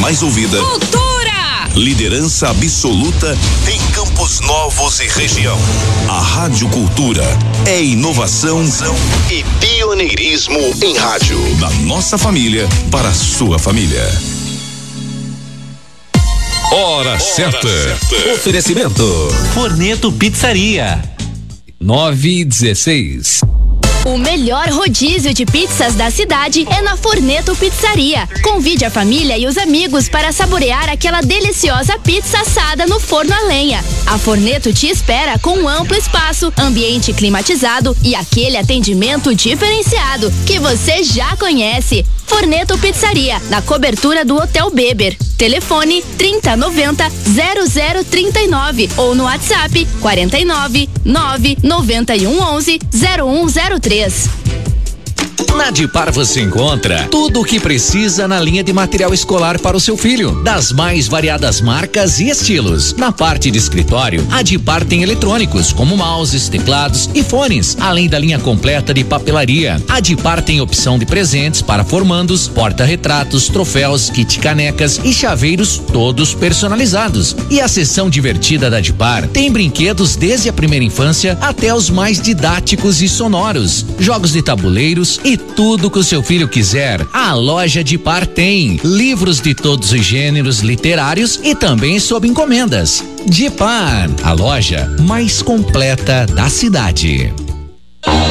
mais ouvida. Cultura! Liderança absoluta em Campos Novos e região. A Rádio Cultura é inovação e pioneirismo em rádio. Da nossa família para a sua família. Hora certa. Oferecimento Forneto Pizzaria. 9:16. O melhor rodízio de pizzas da cidade é na Forneto Pizzaria. Convide a família e os amigos para saborear aquela deliciosa pizza assada no forno a lenha. A Forneto te espera com um amplo espaço, ambiente climatizado e aquele atendimento diferenciado que você já conhece. Forneto Pizzaria, na cobertura do Hotel Beber. Telefone 3090-0039 ou no WhatsApp 499-9111-0103. Na Dipar você encontra tudo o que precisa na linha de material escolar para o seu filho, das mais variadas marcas e estilos. Na parte de escritório, a Dipar tem eletrônicos como mouses, teclados e fones, além da linha completa de papelaria. A Dipar tem opção de presentes para formandos, porta-retratos, troféus, kit canecas e chaveiros, todos personalizados. E a seção divertida da Dipar tem brinquedos desde a primeira infância até os mais didáticos e sonoros, jogos de tabuleiros e tudo que o seu filho quiser. A loja Dipar tem livros de todos os gêneros literários e também sob encomendas. Dipar, a loja mais completa da cidade.